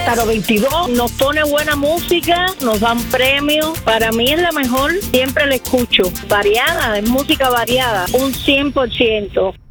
22 nos pone buena música, nos dan premios. Para mí es la mejor, siempre la escucho. Variada, es música variada, un 100%.